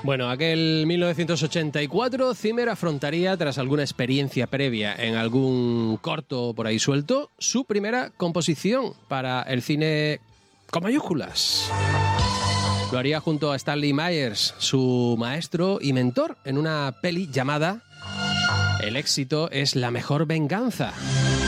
Bueno, aquel 1984, Zimmer afrontaría, tras alguna experiencia previa en algún corto por ahí suelto, su primera composición para el cine con mayúsculas. Lo haría junto a Stanley Myers, su maestro y mentor, en una peli llamada El éxito es la mejor venganza.